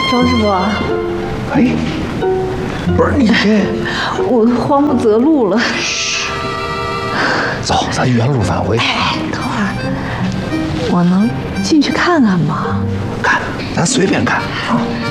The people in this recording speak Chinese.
张师傅， 哎，不是你这， 我慌不择路了。 走，咱原路返回。 哎，等会儿，我能进去看看吗？ 看，咱随便看啊。